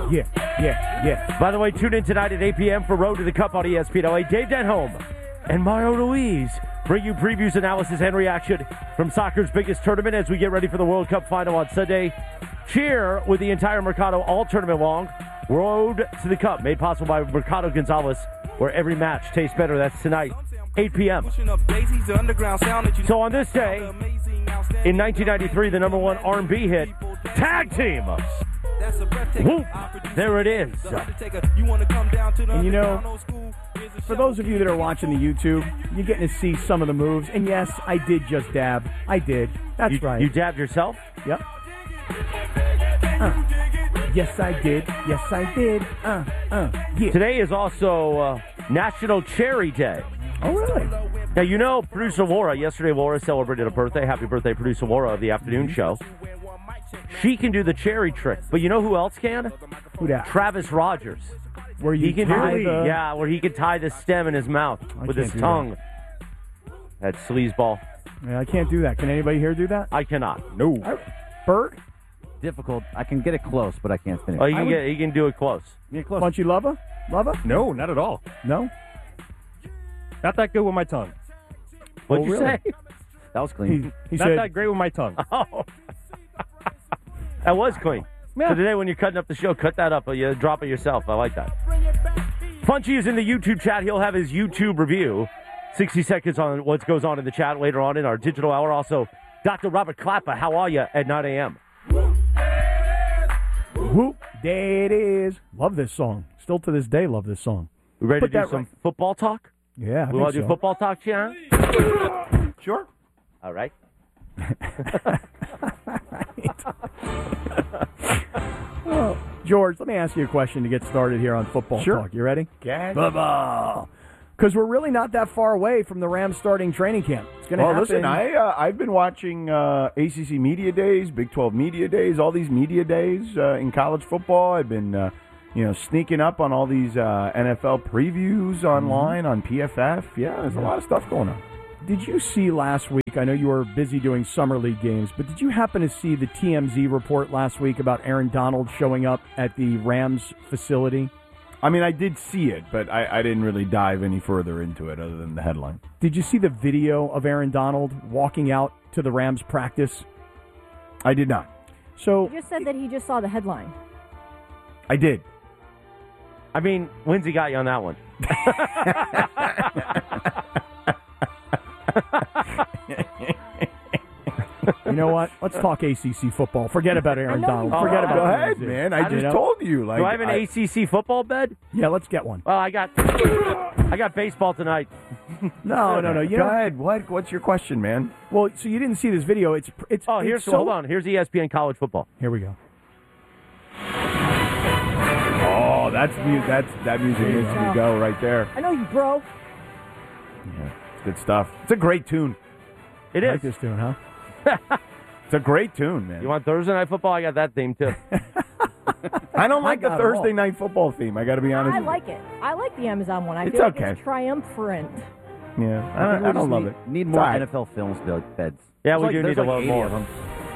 Yeah. By the way, tune in tonight at 8 p.m. for Road to the Cup on ESPN LA. Dave Denholm and Mario Ruiz bring you previews, analysis, and reaction from soccer's biggest tournament as we get ready for the World Cup final on Sunday. Cheer with the entire Mercado all tournament long. Road to the Cup, made possible by Mercado Gonzalez, where every match tastes better. That's tonight, 8 p.m. So on this day, in 1993, the number one R&B hit, Tag Team. Whoop, there it is. And you know, for those of you that are watching the YouTube, you're getting to see some of the moves. And yes, I did just dab. I did. That's right. You dabbed yourself? Yep. Yes, I did. Yes, I did. Yeah. Today is also National Cherry Day. Oh, really? Now, you know, producer Laura, yesterday Laura celebrated a birthday. Happy birthday, producer Laura of the afternoon show. She can do the cherry trick, but you know who else can? Who that? Travis Rogers. Where you where he can tie the stem in his mouth with his tongue. That sleazeball. Yeah, I can't do that. Can anybody here do that? I cannot. No. Bert? Difficult. I can get it close, but I can't finish. Oh, he can do it close. Get close. Punchy lover? No, not at all. No? Not that good with my tongue. What'd you say? That was clean. He Not said, that great with my tongue. Oh. That was clean. Yeah. So today when you're cutting up the show, cut that up. You drop it yourself. I like that. Punchy is in the YouTube chat. He'll have his YouTube review. 60 seconds on what goes on in the chat later on in our digital hour. Also, Dr. Robert Klappa, how are you at 9 a.m.? Whoop, there it is. Love this song. Still to this day, love this song. We ready to do some football talk? Yeah, We want to do football talk, Gian? Sure. All right. Well, George, let me ask you a question to get started here on football talk. You ready? Football. Because we're really not that far away from the Rams starting training camp. It's going to happen. Listen, I've been watching ACC Media Days, Big 12 Media Days, all these media days in college football. I've been, sneaking up on all these NFL previews online on PFF. Yeah, there's a lot of stuff going on. Did you see last week, I know you were busy doing summer league games, but did you happen to see the TMZ report last week about Aaron Donald showing up at the Rams facility? I mean, I did see it, but I didn't really dive any further into it other than the headline. Did you see the video of Aaron Donald walking out to the Rams practice? I did not. So He just said that he just saw the headline. I did. I mean, Lindsay got you on that one. You know what? Let's talk ACC football. Forget about Aaron Donald. Forget about Go it. ahead, man. I just told you. Do I have an ACC football bed? Yeah, let's get one. Well, I got baseball tonight. No. Go ahead. What's your question, man? Well, so you didn't see this video. Hold on. Here's ESPN college football. Here we go. Oh, that music makes me go right there. I know you, bro. Yeah, it's good stuff. It's a great tune. It I is. like this tune, huh? It's a great tune, man. You want Thursday Night Football? I got that theme, too. I don't like the got it Thursday all. Night Football theme. I got to be honest. I like it. I like the Amazon one. I It's feel like okay. it's triumphant. Yeah, I don't love it. Need more It's NFL films beds. Yeah, There's we do there's need a lot 80 more of them.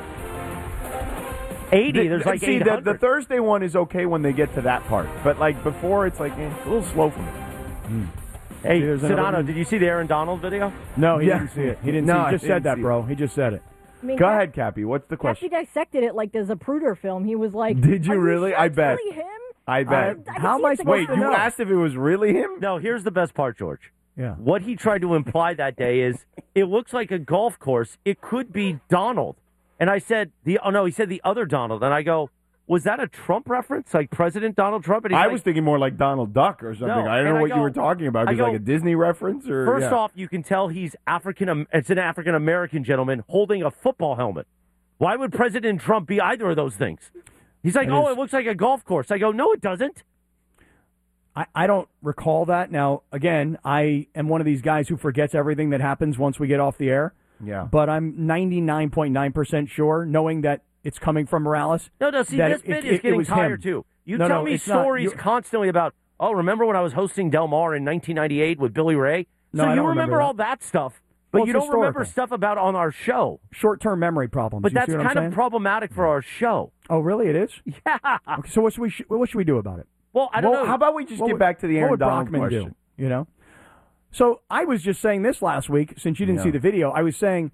80. There's like See, 800. the Thursday one is okay when they get to that part, but like before, it's like a little slow for me. Hey, There's another Sedano, one. did you see the Aaron Donald video? No, he Yeah. didn't see it. He didn't No, see it. I He just didn't said that, see bro. He just said it. I mean, Go ahead, Cappy. What's the He question? dissected it like the Zapruder film. He was like, Did you "Are really? Sure I it's bet. Really him? I bet. I How am I can see supposed it's Wait, to you know? asked if it was really him? No, here's the best part, George. Yeah. What he tried to imply that day is it looks like a golf course. It could be Donald. And I said, he said the other Donald. And I go, was that a Trump reference, like President Donald Trump? And he's I like, was thinking more like Donald Duck or something. No, I don't and know I what go- you were talking about. I Is go, like a Disney reference or First yeah. off, you can tell he's it's an African American gentleman holding a football helmet. Why would President Trump be either of those things? He's like, it looks like a golf course. I go, no, it doesn't. I don't recall that. Now, again, I am one of these guys who forgets everything that happens once we get off the air. Yeah. But I'm 99.9% sure, knowing that it's coming from Morales. No, see, that this bit is it getting was tired, him. too. You No, tell no, me it's not. stories You're- constantly about, remember when I was hosting Del Mar in 1998 with Billy Ray? No, So I you don't remember remember all that stuff. But Well, you it's don't remember historical. stuff about on our show. Short-term memory problems. But You that's see what I'm kind of saying? problematic for our show. Oh, really? It is? Yeah. Okay, so what should we do about it? Well, I don't know. How about we just What get would- back to the what Aaron would Donald Brockman question? do? You know? So I was just saying this last week, since you didn't Yeah. see the video, I was saying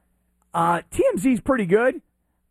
TMZ's pretty good,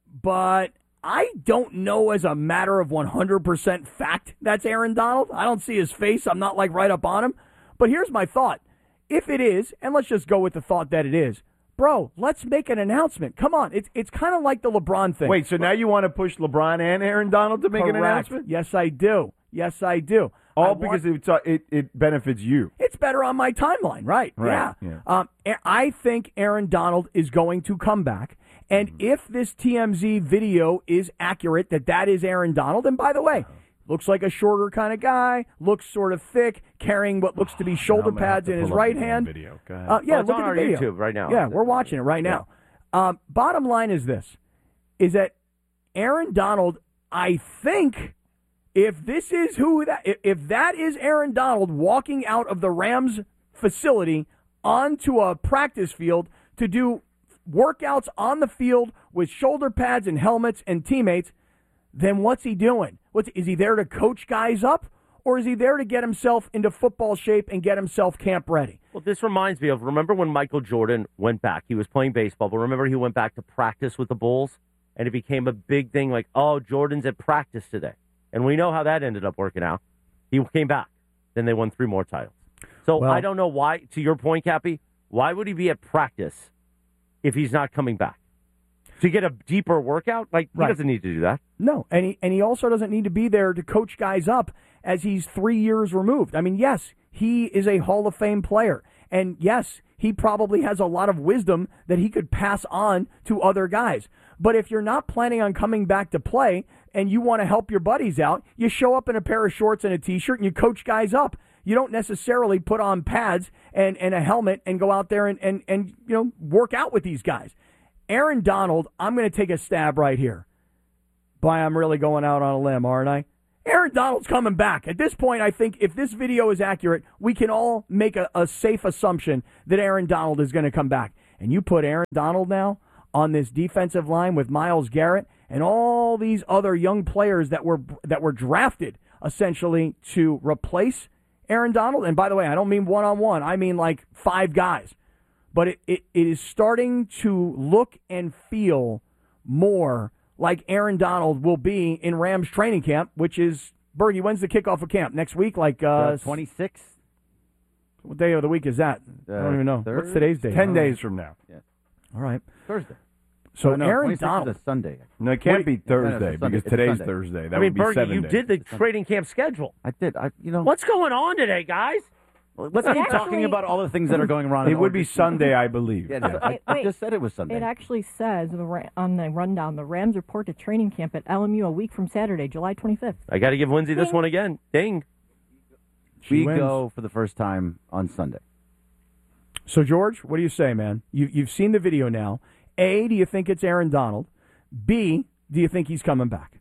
but I don't know as a matter of 100% fact that's Aaron Donald. I don't see his face. I'm not like right up on him. But here's my thought. If it is, and let's just go with the thought that it is, bro, let's make an announcement. Come on. It's kind of like the LeBron thing. Wait, so now you want to push LeBron and Aaron Donald to make an Correct. announcement? Yes, I do. Yes, I do. All because it benefits you. It's better on my timeline, right? Right, Yeah. I think Aaron Donald is going to come back. And if this TMZ video is accurate, that is Aaron Donald, and by the way, looks like a shorter kind of guy, looks sort of thick, carrying what looks to be shoulder I'm gonna have pads to in his pull up right the hand. video. Go ahead. Yeah, Well, it's look on at our the video. YouTube right now. Yeah, we're watching it right now. Bottom line is this, is that Aaron Donald, I think, if this is if that is Aaron Donald walking out of the Rams facility onto a practice field to do workouts on the field with shoulder pads and helmets and teammates, then what's he doing? Is he there to coach guys up, or is he there to get himself into football shape and get himself camp ready? Well, this reminds me of, remember when Michael Jordan went back? He was playing baseball, but remember he went back to practice with the Bulls, and it became a big thing like, oh, Jordan's at practice today. And we know how that ended up working out. He came back. Then they won 3 more titles. So Well- I don't know why, to your point, Cappy, why would he be at practice if he's not coming back? To get a deeper workout? Like, he Right. doesn't need to do that. No, and he also doesn't need to be there to coach guys up as he's 3 years removed. I mean, yes, he is a Hall of Fame player. And yes, he probably has a lot of wisdom that he could pass on to other guys. But if you're not planning on coming back to play and you want to help your buddies out, you show up in a pair of shorts and a T-shirt and you coach guys up. You don't necessarily put on pads and a helmet and go out there and work out with these guys. Aaron Donald, I'm going to take a stab right here. Boy, I'm really going out on a limb, aren't I? Aaron Donald's coming back. At this point, I think if this video is accurate, we can all make a safe assumption that Aaron Donald is going to come back. And you put Aaron Donald now on this defensive line with Myles Garrett and all these other young players that were drafted essentially to replace Aaron Donald. And by the way, I don't mean one-on-one. I mean like 5 guys. But it is starting to look and feel more like Aaron Donald will be in Rams training camp, which is, Bergie, when's the kickoff of camp? Next week? Like 26th? What day of the week is that? I don't even know. What's today's date? 10 days from now. All right. Thursday. So no, Aaron 26th Donald. is a Sunday. No, it can't be it's Thursday Sunday. because It's today's Sunday. Thursday. That I mean, would be Bergie, 7 you days. did the training camp schedule. I did. What's going on today, guys? Let's keep talking Actually- about all the things that are going wrong. It would be Sunday, I believe. Yeah, no, I Wait. just said it was Sunday. It actually says on the rundown, the Rams report to training camp at LMU a week from Saturday, July 25th. I got to give Lindsay this one again. Ding. She we wins. go for the first time on Sunday. So, George, what do you say, man? You've seen the video now. A, do you think it's Aaron Donald? B, do you think he's coming back?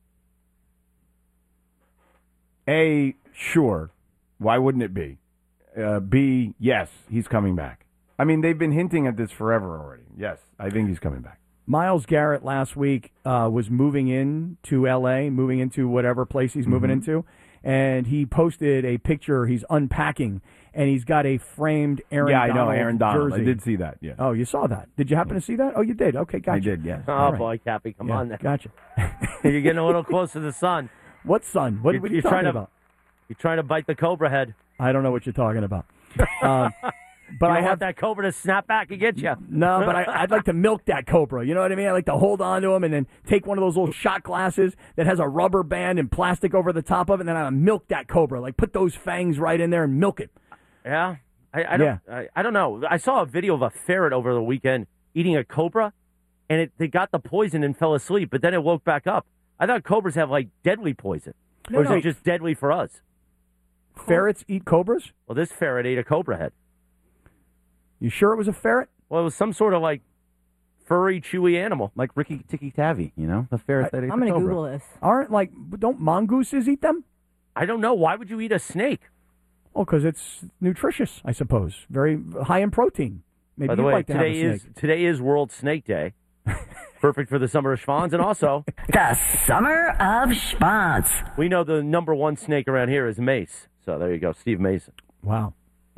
A, sure. Why wouldn't it be? B, yes, he's coming back. I mean, they've been hinting at this forever already. Yes, I think he's coming back. Myles Garrett last week was moving into L.A., moving into whatever place he's moving into, and he posted a picture. He's unpacking, and he's got a framed Aaron Yeah, I Donald know, Aaron Donald. jersey. I did see that, yeah. Oh, you saw that. Did you happen to see that? Oh, you did. Okay, gotcha. I did, yes. Oh, All right. boy, Cappy, come Yeah, on now. Gotcha. You're getting a little close to the sun. What son? What are you You're talking trying to- about? You're trying to bite the cobra head. I don't know what you're talking about. But I I have want that cobra to snap back and get you. No, but I'd like to milk that cobra. You know what I mean? I like to hold on to him and then take one of those little shot glasses that has a rubber band and plastic over the top of it, and then I milk that cobra. Like put those fangs right in there and milk it. Yeah, I don't know. I saw a video of a ferret over the weekend eating a cobra, and they got the poison and fell asleep, but then it woke back up. I thought cobras have like deadly poison, or is no. it just deadly for us? Ferrets eat cobras? Well, this ferret ate a cobra head. You sure it was a ferret? Well, it was some sort of like furry, chewy animal. Like Ricky Tikki Tavi, the ferret that ate I'm the going to cobra. Google this. Don't mongooses eat them? I don't know. Why would you eat a snake? Oh, because it's nutritious, I suppose. Very high in protein. Maybe By the you'd way, like to have a snake. today is World Snake Day. Perfect for the summer of schwans, and also The Summer of Schwanz. we know the number one snake around here is Mace. So there you go, Steve Mason. Wow.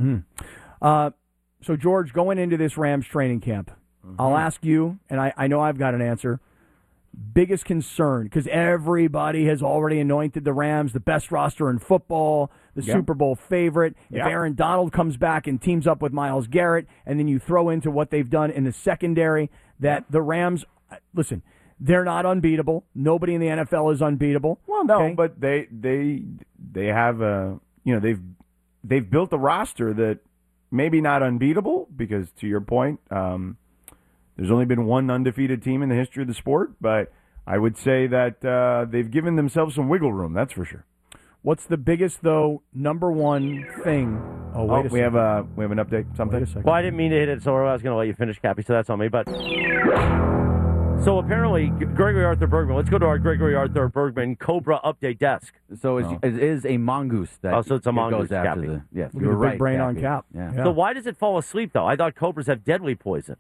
So, George, going into this Rams training camp, I'll ask you, and I know I've got an answer. Biggest concern, because everybody has already anointed the Rams the best roster in football, the Super Bowl favorite. If Aaron Donald comes back and teams up with Myles Garrett, and then you throw into what they've done in the secondary, that the Rams, listen, they're not unbeatable. Nobody in the NFL is unbeatable. Well, no, okay? but they have a they've built a roster that maybe not unbeatable because, to your point, there's only been one undefeated team in the history of the sport. But I would say that they've given themselves some wiggle room. That's for sure. What's the biggest, though, number one thing? Oh, wait a we second. have an update. Something. Wait a second. Well, I didn't mean to hit it, so I was going to let you finish, Cappy, so that's on me. But so apparently, Gregory Arthur Bergman. Let's go to our Gregory Arthur Bergman Cobra update desk. So it is a mongoose that Oh, so it's a mongoose, goes after Cappy. the. Yes, Look you at were the big right. brain on Cappy. Cap. Yeah. So why does it fall asleep, though? I thought cobras have deadly poison.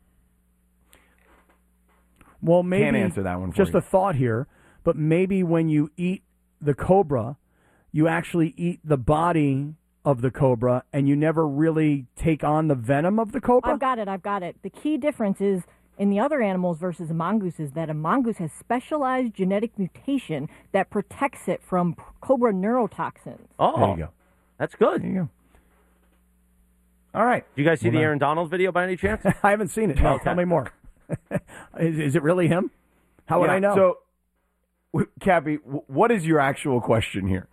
Well, maybe Can't answer that one for just you. a thought here, but maybe when you eat the cobra, you actually eat the body of the cobra, and you never really take on the venom of the cobra. I've got it. The key difference is in the other animals versus a mongoose is that a mongoose has specialized genetic mutation that protects it from cobra neurotoxins. Oh, There you go. that's good. There you go. All right. Did you guys see the Aaron Donald video by any chance? I haven't seen it. No, Okay. tell me more. Is it really him? How would I know? So, Cappy, what is your actual question here?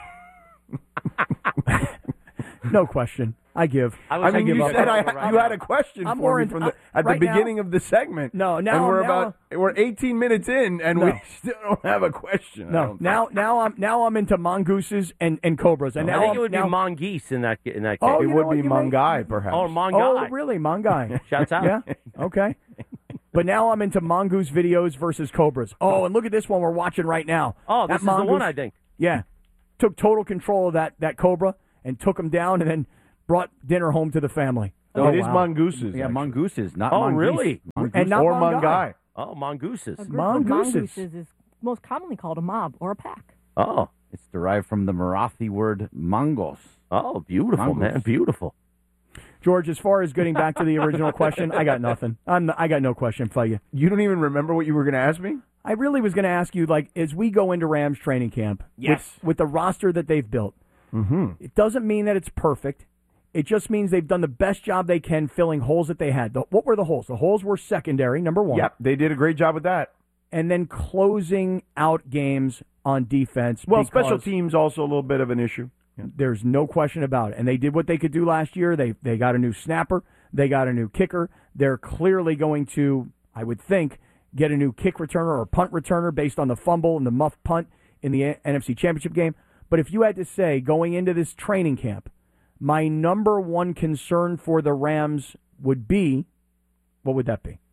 No question. I give. I I mean, give you up. said Right you had now. a question I'm for more me in- from at the right now- beginning of the segment. No, now- and we're 18 minutes in, and No. we still don't have a question. I No, don't think. now I'm into mongooses and cobras, and now I think I'm- it would now, be mongoose in that case. Oh, It you know would what, be you may- Mongai, perhaps. Oh, mongai. Oh, really, mongai? Shouts out. Yeah. Okay. But now I'm into mongoose videos versus cobras. Oh, and look at this one we're watching right now. Oh, That this is the one, mongoose- I think. Yeah. Took total control of that cobra and took him down and then brought dinner home to the family. So it is wow. mongooses. Yeah, actually. mongooses, not Oh, mongoose. really? Mongoose. And not or mongai. Mongai. Oh, mongooses. A group Mongooses. of mongooses is most commonly called a mob or a pack. Oh, It's derived from the Marathi word mongos. oh, beautiful, Mongoose. man, beautiful. George, as far as getting back to the original question, I got nothing. I got no question for you. You don't even remember what you were going to ask me? I really was going to ask you, like, as we go into Rams training camp, with the roster that they've built, it doesn't mean that it's perfect. It just means they've done the best job they can filling holes that they had. What were the holes? The holes were secondary, number one. Yep, they did a great job with that. And then closing out games on defense. Well, special because teams also a little bit of an issue. There's no question about it. And they did what they could do last year. They got a new snapper. They got a new kicker. They're clearly going to, I would think, get a new kick returner or punt returner based on the fumble and the muff punt in the NFC Championship game. But if you had to say, going into this training camp, my number one concern for the Rams would be, what would that be?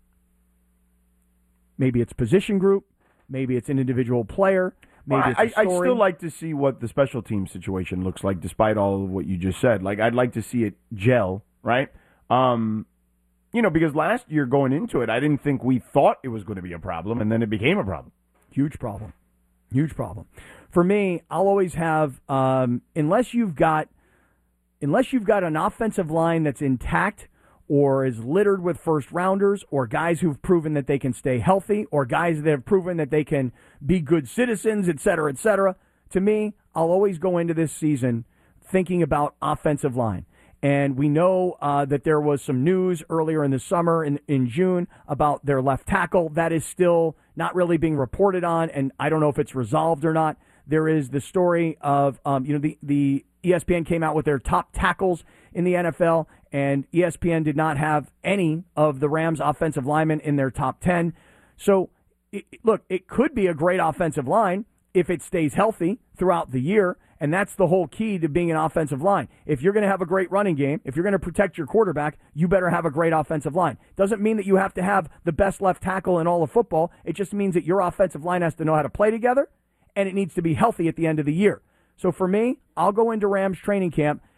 Maybe it's position group. Maybe it's an individual player. Maybe it's a I'd story. still like to see what the special team situation looks like, despite all of what you just said. Like, I'd like to see it gel, right? Because last year going into it, I didn't think we thought it was going to be a problem, and then it became a problem. Huge problem. Huge problem. For me, I'll always have, unless you've got an offensive line that's intact or is littered with first rounders or guys who've proven that they can stay healthy or guys that have proven that they can be good citizens, et cetera, to me, I'll always go into this season thinking about offensive line. And we know that there was some news earlier in the summer, in June, about their left tackle. That is still not really being reported on, and I don't know if it's resolved or not. There is the story of, the ESPN came out with their top tackles in the NFL, and ESPN did not have any of the Rams' offensive linemen in their top 10. So, look, it could be a great offensive line if it stays healthy throughout the year, and that's the whole key to being an offensive line. If you're going to have a great running game, if you're going to protect your quarterback, you better have a great offensive line. Doesn't mean that you have to have the best left tackle in all of football. It just means that your offensive line has to know how to play together, and it needs to be healthy at the end of the year. So for me, I'll go into Rams training camp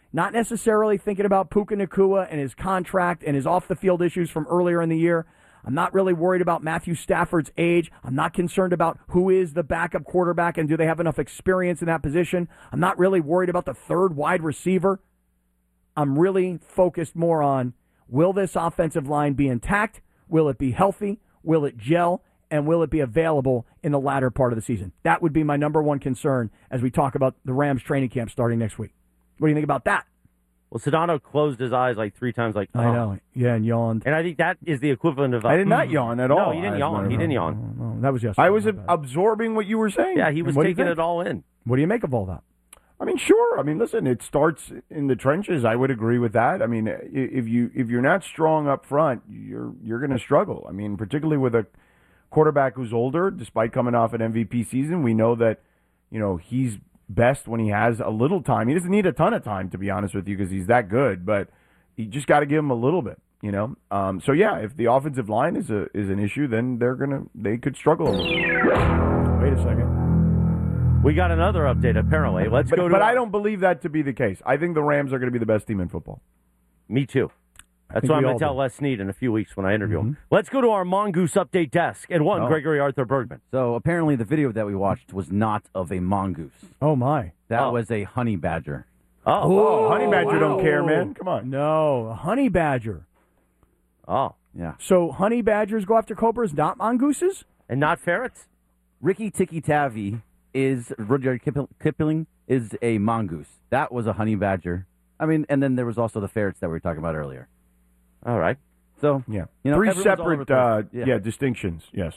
Not necessarily thinking about Puka Nacua and his contract and his off-the-field issues from earlier in the year. I'm not really worried about Matthew Stafford's age. I'm not concerned about who is the backup quarterback and do they have enough experience in that position. I'm not really worried about the third wide receiver. I'm really focused more on, will this offensive line be intact? Will it be healthy? Will it gel? And will it be available in the latter part of the season? That would be my number one concern as we talk about the Rams training camp starting next week. What do you think about that? Well, Sedano closed his eyes like 3 times, like, I know. Yeah, and yawned. And I think that is the equivalent of... I did not yawn at all. No, he didn't yawn. He didn't yawn. No, that was yesterday. I was absorbing what you were saying. Yeah, he was taking it all in. What do you make of all that? I mean, sure. I mean, listen, it starts in the trenches. I would agree with that. I mean, if you're not strong up front, you're going to struggle. I mean, particularly with a quarterback who's older, despite coming off an MVP season, we know that, he's best when he has a little time. He doesn't need a ton of time, to be honest with you, because he's that good, but you just got to give him a little bit, So yeah, if the offensive line is an issue, then they could struggle a little. Wait a second. We got another update, apparently. But I don't believe that to be the case. I think the Rams are going to be the best team in football. Me too. That's what I'm going to tell Les Snead in a few weeks when I interview him. Let's go to our Mongoose update desk and Gregory Arthur Bergman. So apparently the video that we watched was not of a mongoose. Oh, my. That was a honey badger. Oh, honey badger don't care, man. Come on. No, a honey badger. Oh. Yeah. So honey badgers go after cobras, not mongooses? And not ferrets? Ricky Tikki Tavi Rudyard Kipling is a mongoose. That was a honey badger. I mean, and then there was also the ferrets that we were talking about earlier. All right. So, yeah. 3 separate distinctions, yes.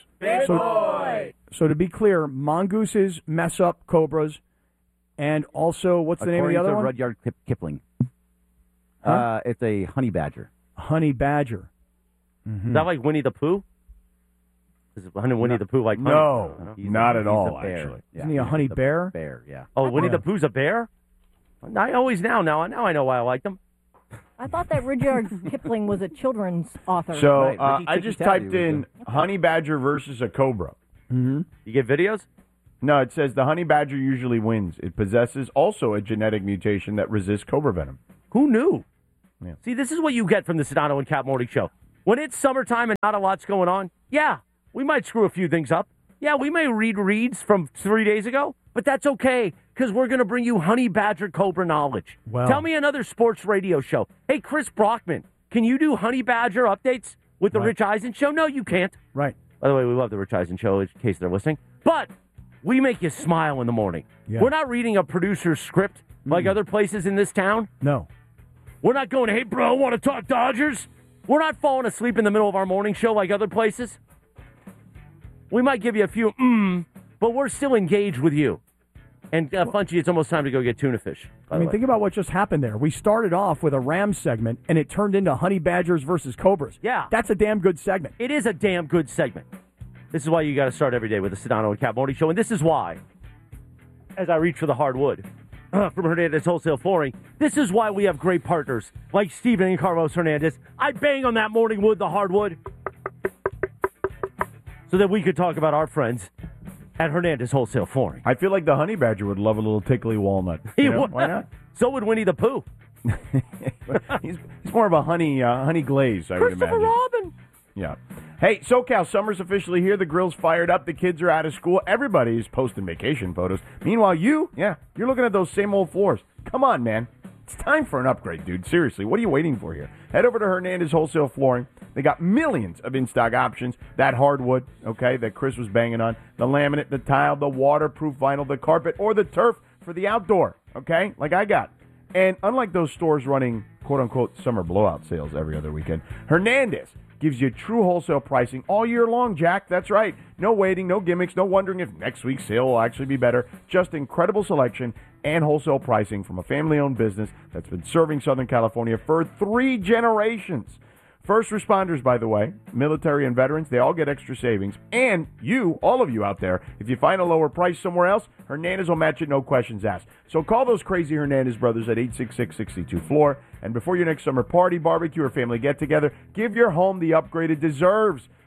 So to be clear, mongooses mess up cobras, and also, what's the name of the other one? Rudyard Kipling. Huh? It's a honey badger. Honey badger. Mm-hmm. Is that like Winnie the Pooh? Is Winnie the Pooh like honey? No, not at all, actually. Yeah. Isn't he a honey bear? Bear, yeah. Oh, Winnie the Pooh's a bear? I always now I know why I like them. I thought that Rudyard Kipling was a children's author. So I just typed in honey badger versus a cobra. Mm-hmm. You get videos? No, it says the honey badger usually wins. It possesses also a genetic mutation that resists cobra venom. Who knew? Yeah. See, this is what you get from the Sedano and Cap Morning Show. When it's summertime and not a lot's going on, yeah, we might screw a few things up. Yeah, we may read reads from 3 days ago, but that's okay, because we're going to bring you honey badger cobra knowledge. Well, tell me another sports radio show. Hey, Chris Brockman, can you do honey badger updates with the Rich Eisen Show? No, you can't. Right. By the way, we love the Rich Eisen Show, in case they're listening. But we make you smile in the morning. Yeah. We're not reading a producer's script like other places in this town. No. We're not going, hey, bro, want to talk Dodgers? We're not falling asleep in the middle of our morning show like other places. We might give you a few but we're still engaged with you. And Funchy, it's almost time to go get tuna fish. I mean, think about what just happened there. We started off with a Rams segment, and it turned into honey badgers versus cobras. Yeah. That's a damn good segment. It is a damn good segment. This is why you got to start every day with the Sedano and Cap Morning Show. And this is why, as I reach for the hardwood from Hernandez Wholesale Flooring, this is why we have great partners like Steven and Carlos Hernandez. I bang on that morning wood, the hardwood, so that we could talk about our friends at Hernandez Wholesale Flooring. I feel like the honey badger would love a little tickly walnut. He would. Why not? So would Winnie the Pooh. he's more of a honey glaze, I would imagine. Christopher Robin. Yeah. Hey, SoCal, summer's officially here. The grill's fired up. The kids are out of school. Everybody's posting vacation photos. Meanwhile, you're looking at those same old floors. Come on, man. It's time for an upgrade, dude. Seriously, what are you waiting for here? Head over to Hernandez Wholesale Flooring. They got millions of in-stock options. That hardwood, okay, that Chris was banging on. The laminate, the tile, the waterproof vinyl, the carpet, or the turf for the outdoor, okay, like I got. And unlike those stores running, quote-unquote, summer blowout sales every other weekend, Hernandez gives you true wholesale pricing all year long, Jack. That's right. No waiting, no gimmicks, no wondering if next week's sale will actually be better. Just incredible selection and wholesale pricing from a family-owned business that's been serving Southern California for 3 generations. First responders, by the way, military and veterans, they all get extra savings. And you, all of you out there, if you find a lower price somewhere else, Hernandez will match it, no questions asked. So call those crazy Hernandez brothers at 866-62-FLOOR. And before your next summer party, barbecue, or family get-together, give your home the upgrade it deserves.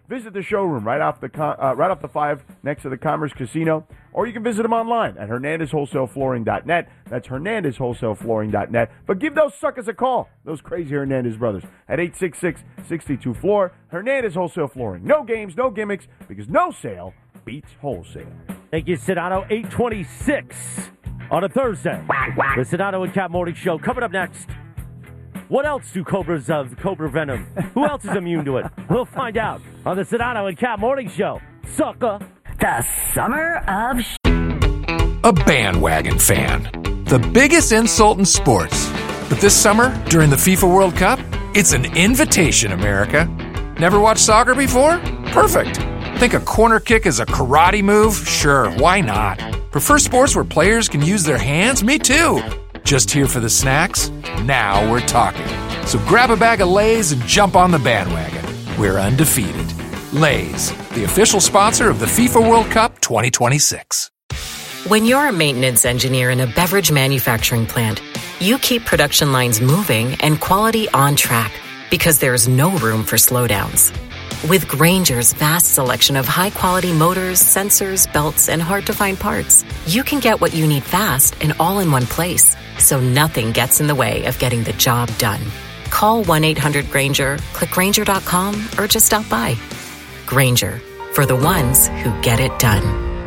visit the showroom right off the 5 next to the Commerce Casino, or you can visit them online at HernandezWholesaleFlooring.net. That's HernandezWholesaleFlooring.net. But give those suckers a call, those crazy Hernandez brothers, at 866-62-FLOOR. Hernandez Wholesale Flooring. No games, no gimmicks, because no sale beats wholesale. Thank you, Sedano. 8:26 on a Thursday. The Sedano and Cat Morning Show. Coming up next. What else do cobras have? Cobra venom. Who else is immune to it? We'll find out on the Sedano and Cat Morning Show. Sucker. The Summer of A bandwagon fan. The biggest insult in sports. But this summer, during the FIFA World Cup, it's an invitation, America. Never watched soccer before? Perfect. Think a corner kick is a karate move? Sure, why not? Prefer sports where players can use their hands? Me too. Just here for the snacks? Now we're talking. So grab a bag of Lay's and jump on the bandwagon. We're undefeated. Lay's, the official sponsor of the FIFA World Cup 2026. When you're a maintenance engineer in a beverage manufacturing plant, you keep production lines moving and quality on track because there's no room for slowdowns. With Grainger's vast selection of high-quality motors, sensors, belts, and hard-to-find parts, you can get what you need fast and all in one place, so nothing gets in the way of getting the job done. Call 1-800-GRAINGER, click Grainger.com, or just stop by. Grainger, for the ones who get it done.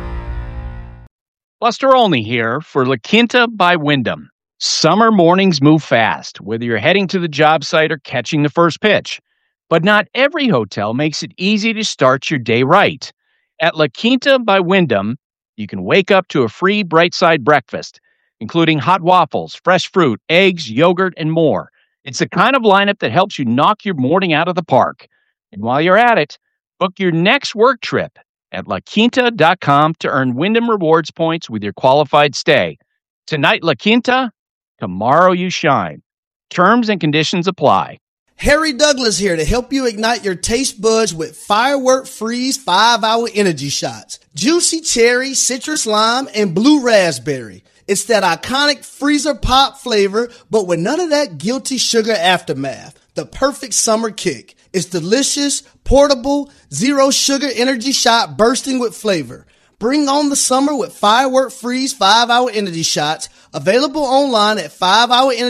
Buster Olney here for La Quinta by Wyndham. Summer mornings move fast, whether you're heading to the job site or catching the first pitch. But not every hotel makes it easy to start your day right. At La Quinta by Wyndham, you can wake up to a free Bright Side breakfast, including hot waffles, fresh fruit, eggs, yogurt, and more. It's the kind of lineup that helps you knock your morning out of the park. And while you're at it, book your next work trip at LaQuinta.com to earn Wyndham Rewards points with your qualified stay. Tonight, La Quinta, tomorrow you shine. Terms and conditions apply. Harry Douglas here to help you ignite your taste buds with Firework Freeze 5-Hour Energy Shots. Juicy cherry, citrus lime, and blue raspberry. It's that iconic freezer pop flavor, but with none of that guilty sugar aftermath. The perfect summer kick. It's delicious, portable, zero sugar energy shot bursting with flavor. Bring on the summer with Firework Freeze 5-Hour Energy Shots. Available online at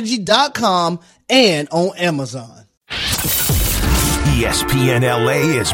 5hourenergy.com and on Amazon. ESPN LA is